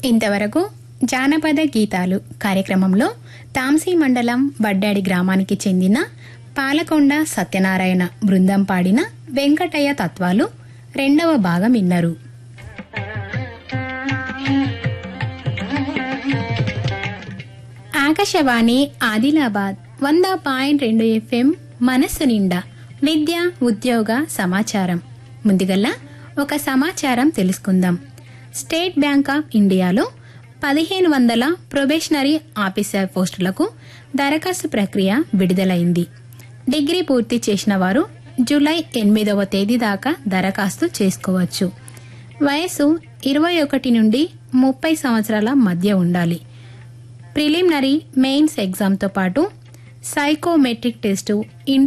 ఇంతవరకు జానపద గీతాలు కార్యక్రమంలో తాంసీ మండలం వడ్డాడి గ్రామానికి చెందిన పాలకొండ సత్యనారాయణ బృందం పాడిన వెంకటయ్య తత్వాలు రెండవ భాగం విన్నారు. ఆకాశవాణి ఆదిలాబాద్ 100.2 FM మనస్సు నిండా విద్య ఉద్యోగ సమాచారం. ముందుగల్లా ఒక సమాచారం తెలుసుకుందాం. స్టేట్ బ్యాంక్ ఆఫ్ ఇండియాలో 1500 ప్రొబేషనరీ ఆఫీసర్ పోస్టులకు దరఖాస్తు ప్రక్రియ విడుదలైంది. డిగ్రీ పూర్తి చేసిన వారు జూలై 8వ తేదీ దాకా దరఖాస్తు చేసుకోవచ్చు. వయసు 21 నుండి 30 సంవత్సరాల మధ్య ఉండాలి. ప్రిలిమినరీ మెయిన్స్ ఎగ్జామ్తో పాటు సైకోమెట్రిక్ టెస్టు